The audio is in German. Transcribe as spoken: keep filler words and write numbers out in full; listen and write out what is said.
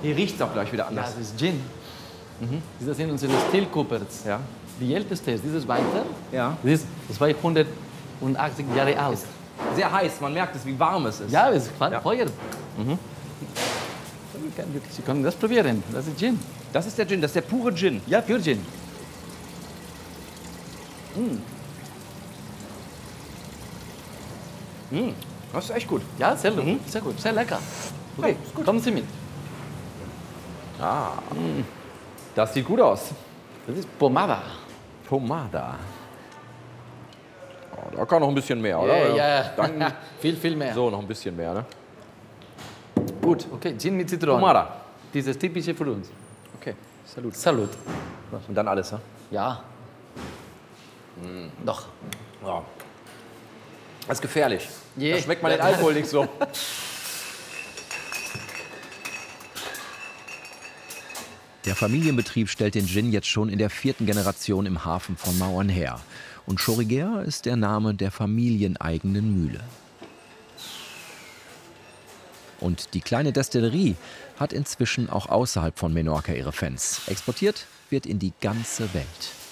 Hier riecht es auch gleich wieder Ja, anders. das ist Gin. Mhm. Das sind unsere Steel Coopers. Ja. Die älteste ist dieses weiter. Ja. Das ist zweihundertachtzig Jahre alt. Sehr heiß, man merkt es, wie warm es ist. Ja, es ist Ja. Feuer. Mhm. Sie können das probieren. Das ist Gin. Das ist der Gin, das ist der pure Gin. Ja, pure Gin. Mm, das ist echt gut. Ja, sehr, Mhm. sehr gut, sehr lecker. Okay, kommen Sie mit. Ah, das sieht gut aus. Das ist Pomada. Pomada. Oh, da kann noch ein bisschen mehr, oder? Ja, ja. Dann, viel, viel mehr. so, noch ein bisschen mehr, ne? Gut, okay, Gin mit Zitrone. Pomada. Dieses typische für uns. Okay, Salut. Salut. Und dann alles, ne? Ja. Doch. Ja. Das ist gefährlich. Je. Da schmeckt man den Alkohol nicht so. Der Familienbetrieb stellt den Gin jetzt schon in der vierten Generation im Hafen von Mauern her. Und Chorriguer ist der Name der familieneigenen Mühle. Und die kleine Destillerie hat inzwischen auch außerhalb von Menorca ihre Fans. Exportiert wird in die ganze Welt.